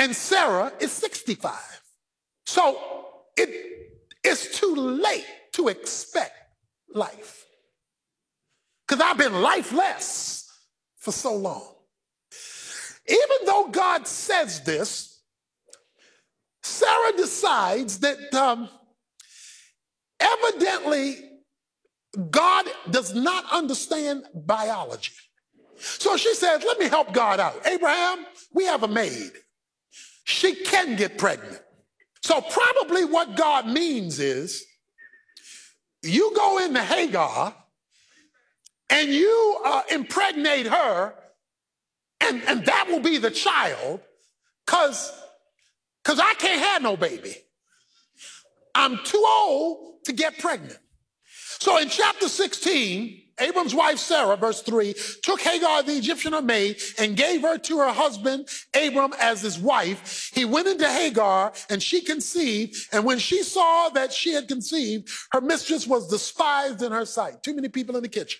and Sarah is 65. So it is too late to expect life, because I've been lifeless for so long. Even though God says this, Sarah decides that evidently God does not understand biology. So she says, let me help God out. Abraham, we have a maid. She can get pregnant. So probably what God means is, you go into Hagar and you impregnate her, and that will be the child, because I can't have no baby. I'm too old to get pregnant. So in chapter 16, Abram's wife Sarah, verse 3, took Hagar the Egyptian, her maid, and gave her to her husband Abram as his wife. He went into Hagar, and she conceived. And when she saw that she had conceived, her mistress was despised in her sight. Too many people in the kitchen.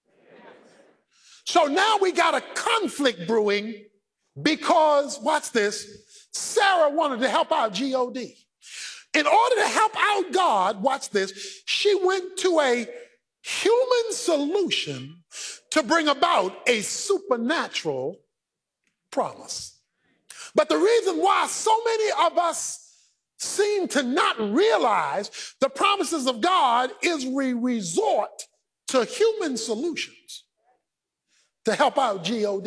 So now we got a conflict brewing because, watch this, Sarah wanted to help out God. In order to help out God, watch this, she went to a human solution to bring about a supernatural promise. But the reason why so many of us seem to not realize the promises of God is we resort to human solutions to help out God.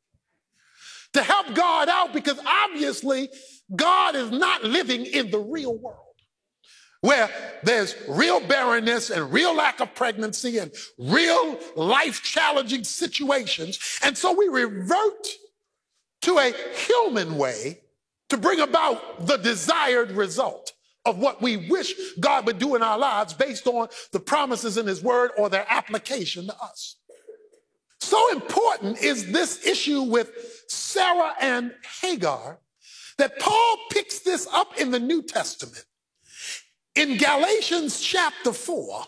To help God out, because obviously God is not living in the real world, where there's real barrenness and real lack of pregnancy and real life-challenging situations. And so we revert to a human way to bring about the desired result of what we wish God would do in our lives based on the promises in his word or their application to us. So important is this issue with Sarah and Hagar that Paul picks this up in the New Testament in Galatians chapter 4.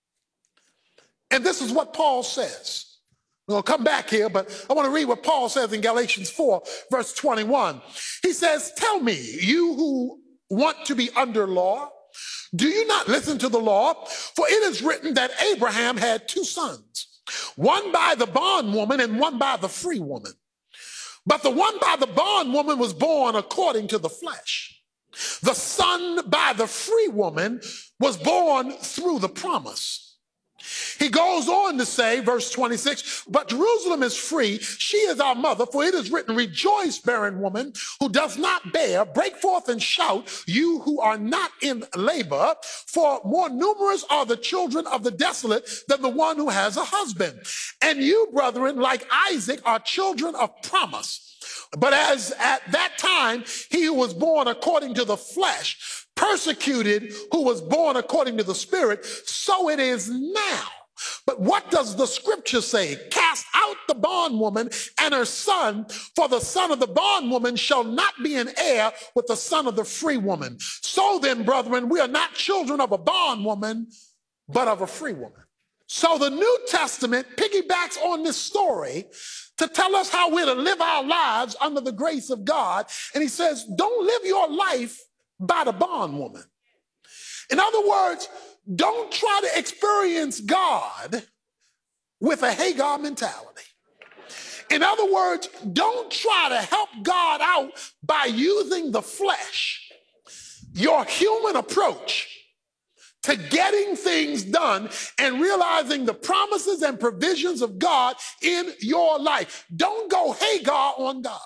And this is what Paul says. We're going to come back here, but I want to read what Paul says in Galatians 4, verse 21. He says, tell me, you who want to be under law, do you not listen to the law? For it is written that Abraham had two sons, one by the bondwoman and one by the free woman. But the one by the bondwoman was born according to the flesh. The son by the free woman was born through the promise. He goes on to say, verse 26, but Jerusalem is free, she is our mother, for it is written, rejoice, barren woman, who does not bear, break forth and shout, you who are not in labor, for more numerous are the children of the desolate than the one who has a husband. And you, brethren, like Isaac, are children of promise. But as at that time, he who was born according to the flesh persecuted who was born according to the Spirit, so it is now. But what does the scripture say? Cast out the bondwoman and her son, for the son of the bondwoman shall not be an heir with the son of the free woman. So then, brethren, we are not children of a bondwoman, but of a free woman. So the New Testament piggybacks on this story to tell us how we're to live our lives under the grace of God. And he says, don't live your life by the bondwoman. In other words, don't try to experience God with a Hagar mentality. In other words, don't try to help God out by using the flesh, your human approach to getting things done and realizing the promises and provisions of God in your life. Don't go Hagar on God.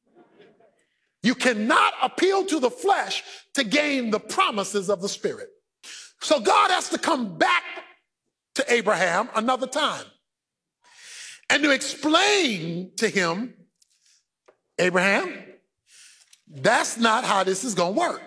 You cannot appeal to the flesh to gain the promises of the Spirit. So God has to come back to Abraham another time and to explain to him, Abraham, that's not how this is going to work.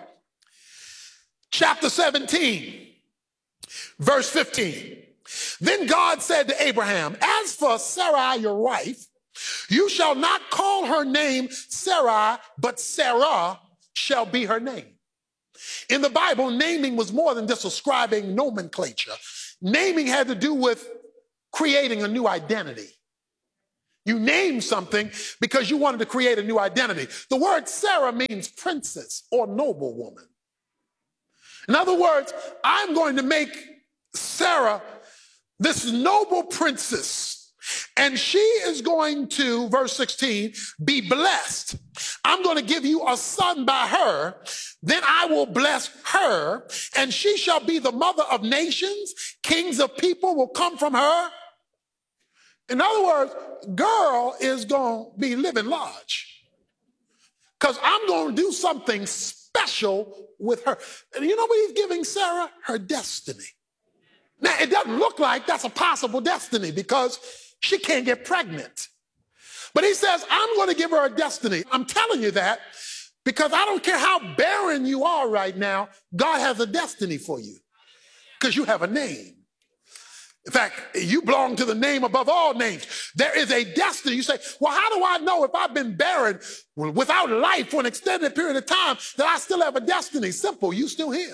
Chapter 17, verse 15. Then God said to Abraham, as for Sarai, your wife, you shall not call her name Sarai, but Sarah shall be her name. In the Bible, naming was more than just ascribing nomenclature. Naming had to do with creating a new identity. You name something because you wanted to create a new identity. The word Sarah means princess or noblewoman. In other words, I'm going to make Sarah this noble princess. And she is going to, verse 16, be blessed. I'm going to give you a son by her. Then I will bless her, and she shall be the mother of nations. Kings of people will come from her. In other words, girl is going to be living large. Because I'm going to do something special with her. And you know what he's giving Sarah? Her destiny. Now, it doesn't look like that's a possible destiny because she can't get pregnant. But he says, I'm going to give her a destiny. I'm telling you that because I don't care how barren you are right now, God has a destiny for you because you have a name. In fact, you belong to the name above all names. There is a destiny. You say, well, how do I know if I've been barren without life for an extended period of time that I still have a destiny? Simple, you still here.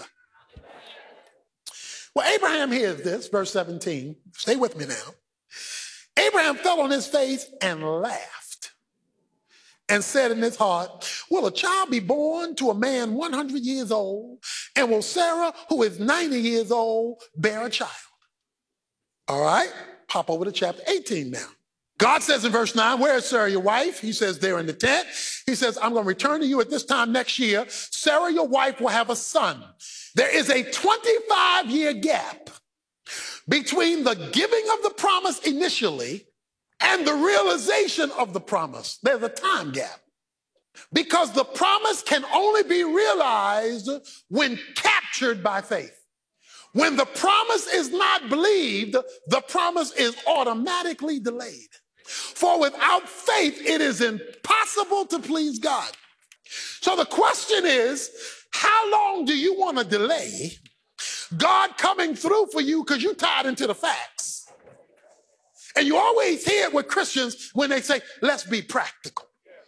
Well, Abraham hears this, verse 17. Stay with me now. Abraham fell on his face and laughed and said in his heart, will a child be born to a man 100 years old? And will Sarah, who is 90 years old, bear a child? All right, pop over to chapter 18 now. God says in verse 9, where is Sarah, your wife? He says, there in the tent. He says, I'm going to return to you at this time next year. Sarah, your wife, will have a son. There is a 25-year gap between the giving of the promise initially and the realization of the promise. There's a time gap. Because the promise can only be realized when captured by faith. When the promise is not believed, the promise is automatically delayed. For without faith, it is impossible to please God. So the question is, how long do you want to delay God coming through for you because you're tied into the facts? And you always hear it with Christians when they say, let's be practical.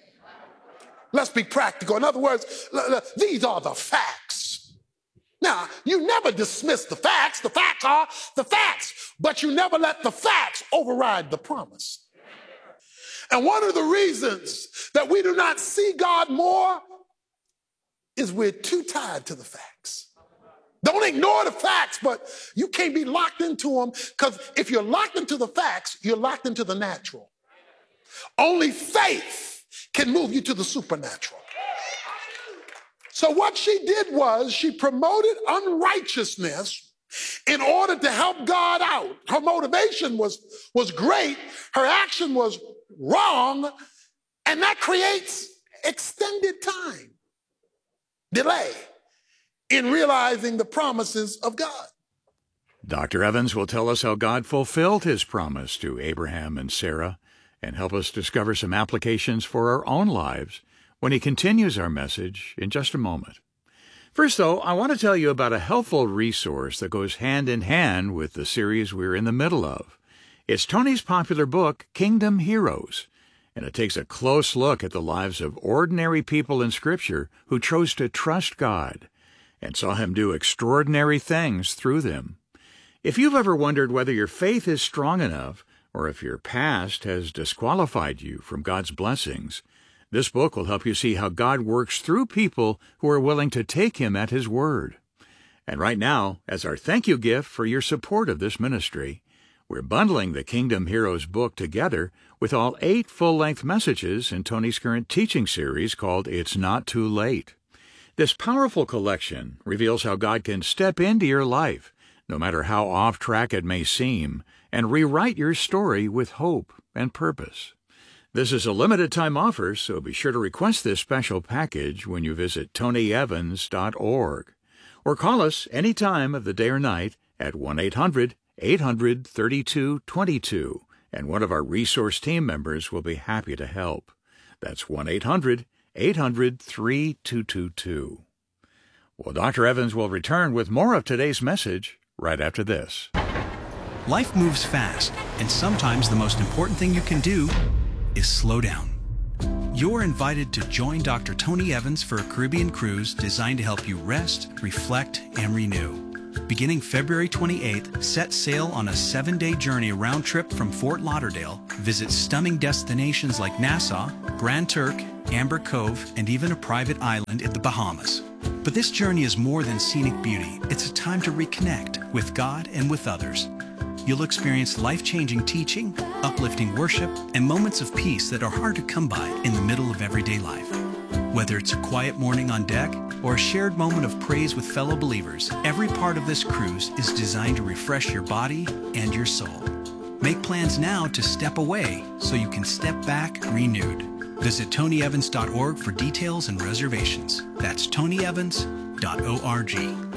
Let's be practical. In other words, these are the facts. Now, you never dismiss the facts. The facts are the facts, but you never let the facts override the promise. And one of the reasons that we do not see God more is we're too tied to the facts. Don't ignore the facts, but you can't be locked into them, because if you're locked into the facts, you're locked into the natural. Only faith can move you to the supernatural. So what she did was she promoted unrighteousness in order to help God out. Her motivation was great. Her action was wrong. And that creates extended time, delay in realizing the promises of God. Dr. Evans will tell us how God fulfilled his promise to Abraham and Sarah and help us discover some applications for our own lives when he continues our message in just a moment. First, though, I want to tell you about a helpful resource that goes hand in hand with the series we're in the middle of. It's Tony's popular book, Kingdom Heroes, and it takes a close look at the lives of ordinary people in Scripture who chose to trust God and saw him do extraordinary things through them. If you've ever wondered whether your faith is strong enough or if your past has disqualified you from God's blessings, this book will help you see how God works through people who are willing to take him at his word. And right now, as our thank you gift for your support of this ministry, we're bundling the Kingdom Heroes book together with all 8 full-length messages in Tony's current teaching series called It's Not Too Late. This powerful collection reveals how God can step into your life, no matter how off track it may seem, and rewrite your story with hope and purpose. This is a limited-time offer, so be sure to request this special package when you visit tonyevans.org. Or call us any time of the day or night at 1-800-800-3222, and one of our resource team members will be happy to help. That's 1-800-800-3222. Well, Dr. Evans will return with more of today's message right after this. Life moves fast, and sometimes the most important thing you can do is slow down. You're invited to join Dr. Tony Evans for a Caribbean cruise designed to help you rest, reflect, and renew. Beginning February 28th, set sail on a 7-day journey round trip from Fort Lauderdale. Visit stunning destinations like Nassau, Grand Turk, Amber Cove, and even a private island in the Bahamas. But this journey is more than scenic beauty. It's a time to reconnect with God and with others. You'll experience life-changing teaching, uplifting worship, and moments of peace that are hard to come by in the middle of everyday life. Whether it's a quiet morning on deck or a shared moment of praise with fellow believers, every part of this cruise is designed to refresh your body and your soul. Make plans now to step away so you can step back renewed. Visit tonyevans.org for details and reservations. That's tonyevans.org.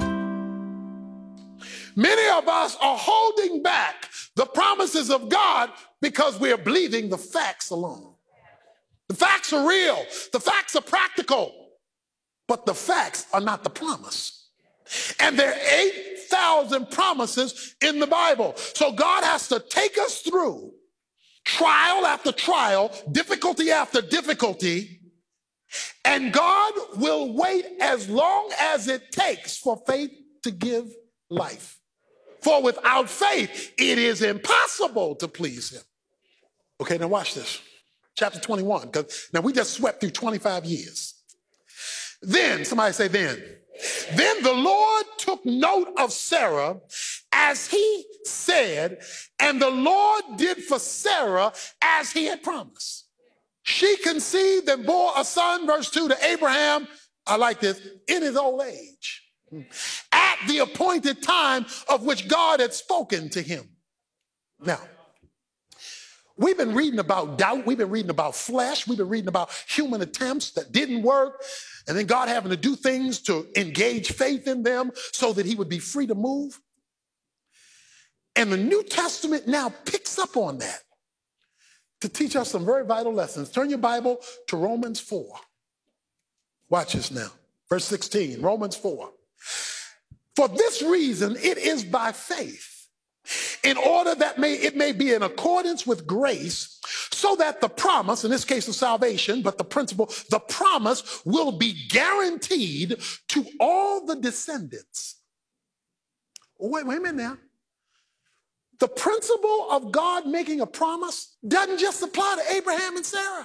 Many of us are holding back the promises of God because we are believing the facts alone. The facts are real. The facts are practical. But the facts are not the promise. And there are 8,000 promises in the Bible. So God has to take us through trial after trial, difficulty after difficulty, and God will wait as long as it takes for faith to give life. For without faith, it is impossible to please him. Okay, now watch this. Chapter 21, because now we just swept through 25 years. Then, somebody say then. Then the Lord took note of Sarah as he said, and the Lord did for Sarah as he had promised. She conceived and bore a son, verse 2, to Abraham, I like this, in his old age, at the appointed time of which God had spoken to him. Now, we've been reading about doubt. We've been reading about flesh. We've been reading about human attempts that didn't work. And then God having to do things to engage faith in them so that he would be free to move. And the New Testament now picks up on that to teach us some very vital lessons. Turn your Bible to Romans 4. Watch this now. Verse 16, Romans 4. For this reason, it is by faith, in order that it may be in accordance with grace, so that the promise, in this case of salvation, but the principle, the promise will be guaranteed to all the descendants. Wait a minute now. The principle of God making a promise doesn't just apply to Abraham and Sarah.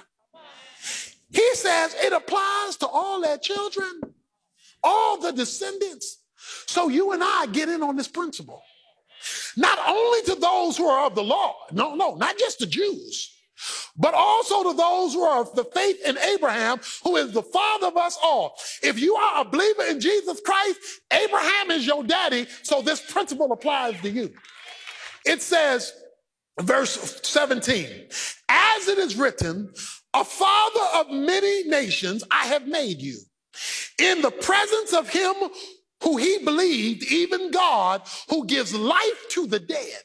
He says it applies to all their children, all the descendants. So you and I get in on this principle. Not only to those who are of the law, no, not just the Jews, but also to those who are of the faith in Abraham, who is the father of us all. If you are a believer in Jesus Christ, Abraham is your daddy, so this principle applies to you. It says, verse 17, as it is written, a father of many nations I have made you, in the presence of him who he believed, even God, who gives life to the dead.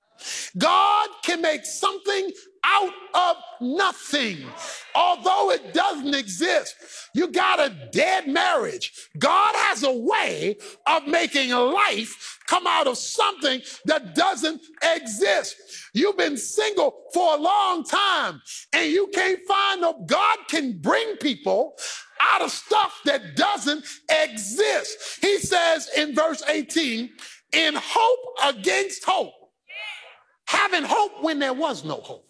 God can make something out of nothing, although it doesn't exist. You got a dead marriage. God has a way of making life come out of something that doesn't exist. You've been single for a long time and you can't find no. God can bring people out of stuff that doesn't exist. He says in verse 18, in hope against hope, having hope when there was no hope.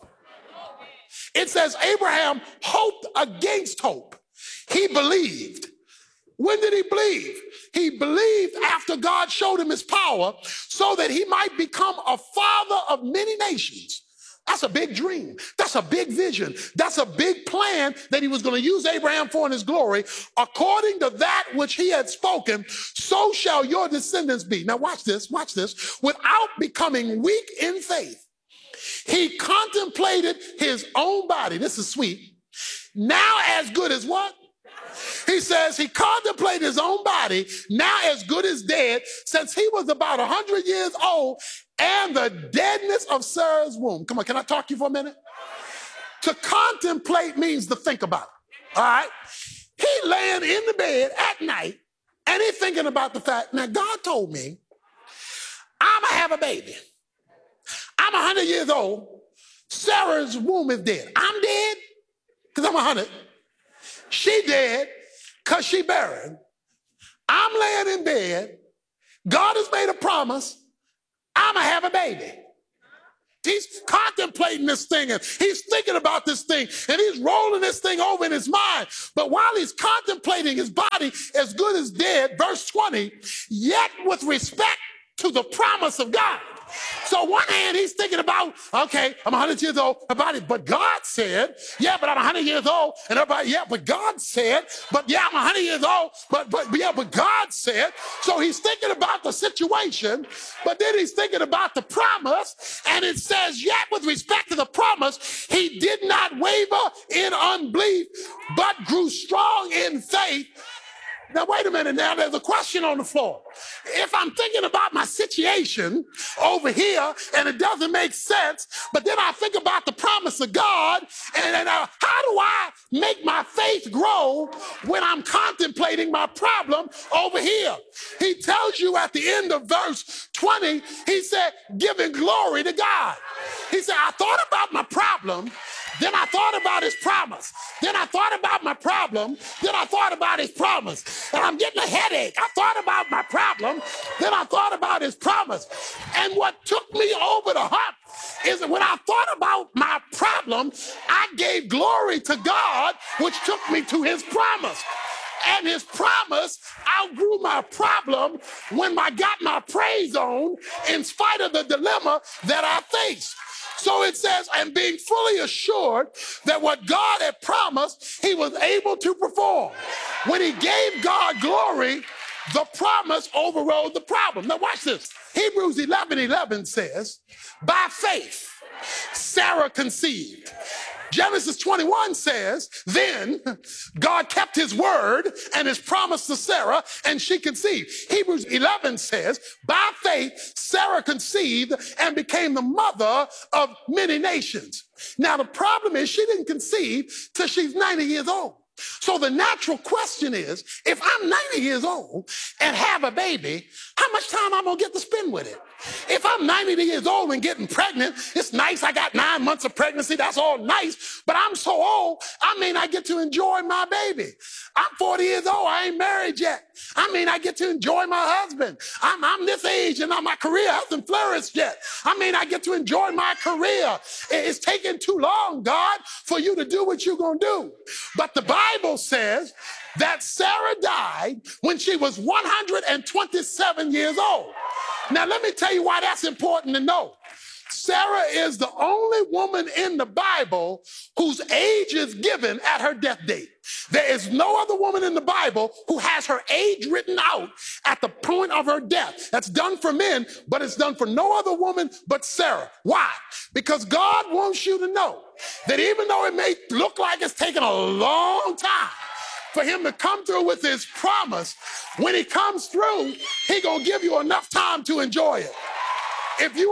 It says Abraham hoped against hope. He believed. When did he believe? He believed after God showed him his power so that he might become a father of many nations. That's a big dream. That's a big vision. That's a big plan that he was going to use Abraham for in his glory. According to that which he had spoken, so shall your descendants be. Now watch this, watch this. Without becoming weak in faith, he contemplated his own body. This is sweet. Now as good as what? He says he contemplated his own body, now as good as dead, since he was about 100 years old, and the deadness of Sarah's womb. Come on, can I talk to you for a minute? To contemplate means to think about it, all right? He laying in the bed at night, and he thinking about the fact, now God told me, I'm going to have a baby. I'm 100 years old. Sarah's womb is dead. I'm dead because I'm 100. She dead because she barren. I'm laying in bed. God has made a promise. I'm going to have a baby. He's contemplating this thing and he's thinking about this thing and he's rolling this thing over in his mind. But while he's contemplating, his body as good as dead, verse 20, yet with respect to the promise of God. So one hand, he's thinking about, okay, I'm 100 years old, my body, but God said, yeah, but I'm 100 years old. And everybody, yeah, but God said, but yeah, I'm 100 years old, but God said. So he's thinking about the situation, but then he's thinking about the promise. And it says, yet with respect to the promise, he did not waver in unbelief, but grew strong in faith. Now, wait a minute now, there's a question on the floor. If I'm thinking about my situation over here and it doesn't make sense, but then I think about the promise of God, and how do I make my faith grow when I'm contemplating my problem over here? He tells you at the end of verse 20, he said, giving glory to God. He said, I thought about my problem, then I thought about his promise. Then I thought about my problem. Then I thought about his promise. And I'm getting a headache. I thought about my problem. Then I thought about his promise. And what took me over the hump is that when I thought about my problem, I gave glory to God, which took me to his promise. And his promise outgrew my problem when I got my praise on in spite of the dilemma that I faced. So it says, and being fully assured that what God had promised, he was able to perform. When he gave God glory, the promise overrode the problem. Now watch this. Hebrews 11:11 says, by faith, Sarah conceived. Genesis 21 says, then God kept his word and his promise to Sarah, and she conceived. Hebrews 11 says, by faith, Sarah conceived and became the mother of many nations. Now, the problem is she didn't conceive till she's 90 years old. So the natural question is, if I'm 90 years old and have a baby, how much time I'm going to get to spend with it? If I'm 90 years old and getting pregnant, it's nice. I got 9 months of pregnancy. That's all nice. But I'm so old, I may not get to enjoy my baby. I'm 40 years old. I ain't married yet. I may not get to enjoy my husband. I'm this age and my career hasn't flourished yet. I may not get to enjoy my career. It's taking too long, God, for you to do what you're going to do. But the Bible says that Sarah died when she was 127 years old. Now, let me tell you why that's important to know. Sarah is the only woman in the Bible whose age is given at her death date. There is no other woman in the Bible who has her age written out at the point of her death. That's done for men, but it's done for no other woman but Sarah. Why? Because God wants you to know that even though it may look like it's taken a long time for him to come through with his promise, when he comes through, he gonna give you enough time to enjoy it. If you're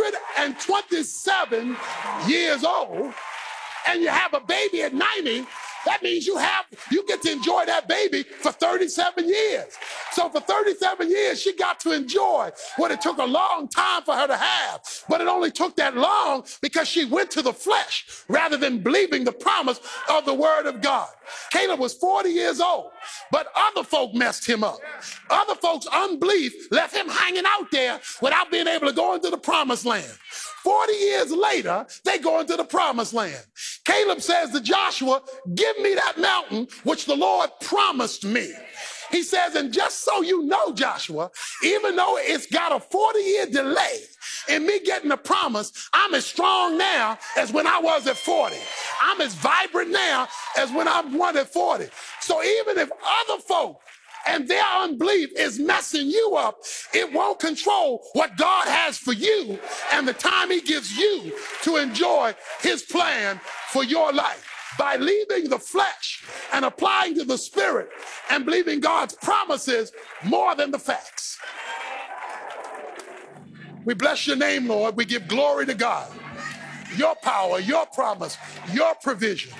127 years old and you have a baby at 90, that means you get to enjoy that baby for 37 years. So for 37 years, she got to enjoy what it took a long time for her to have. But it only took that long because she went to the flesh rather than believing the promise of the word of God. Caleb was 40 years old, but other folk messed him up. Other folks' unbelief left him hanging out there without being able to go into the promised land. 40 years later, they go into the promised land. Caleb says to Joshua, give me that mountain which the Lord promised me. He says, and just so you know, Joshua, even though it's got a 40-year delay in me getting the promise, I'm as strong now as when I was at 40. I'm as vibrant now as when I was at 40. So even if other folk and their unbelief is messing you up, it won't control what God has for you and the time he gives you to enjoy his plan for your life. By leaving the flesh and applying to the spirit and believing God's promises more than the facts. We bless your name, Lord. We give glory to God. Your power, your promise, your provision.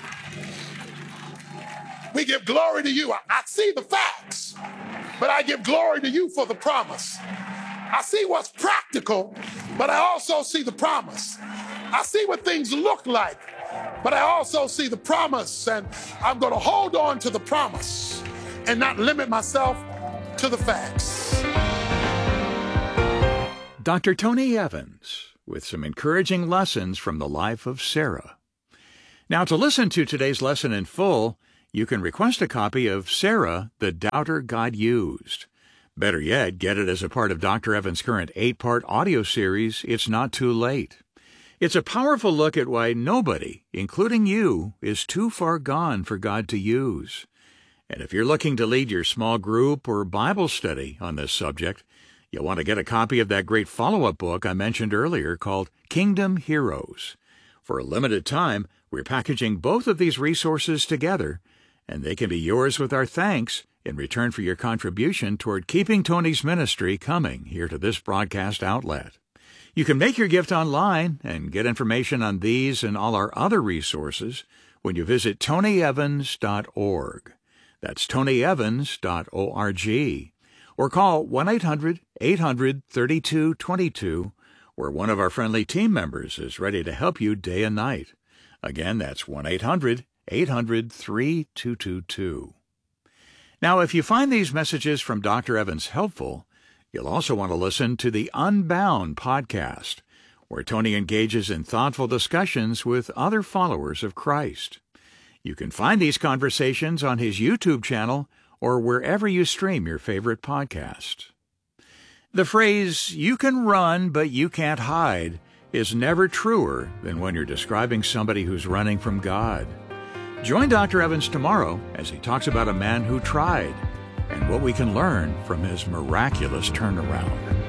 We give glory to you. I see the facts, but I give glory to you for the promise. I see what's practical, but I also see the promise. I see what things look like, but I also see the promise, and I'm going to hold on to the promise and not limit myself to the facts. Dr. Tony Evans with some encouraging lessons from the life of Sarah. Now, to listen to today's lesson in full, you can request a copy of Sarah, the Doubter God Used. Better yet, get it as a part of Dr. Evans' current 8-part audio series, It's Not Too Late. It's a powerful look at why nobody, including you, is too far gone for God to use. And if you're looking to lead your small group or Bible study on this subject, you'll want to get a copy of that great follow-up book I mentioned earlier called Kingdom Heroes. For a limited time, we're packaging both of these resources together, and they can be yours with our thanks in return for your contribution toward keeping Tony's ministry coming here to this broadcast outlet. You can make your gift online and get information on these and all our other resources when you visit tonyevans.org. That's tonyevans.org. Or call 1-800-800-3222, where one of our friendly team members is ready to help you day and night. Again, that's 1-800-800-3222. Now, if you find these messages from Dr. Evans helpful, you'll also want to listen to the Unbound podcast, where Tony engages in thoughtful discussions with other followers of Christ. You can find these conversations on his YouTube channel or wherever you stream your favorite podcast. The phrase, "you can run, but you can't hide," is never truer than when you're describing somebody who's running from God. Join Dr. Evans tomorrow as he talks about a man who tried and what we can learn from his miraculous turnaround.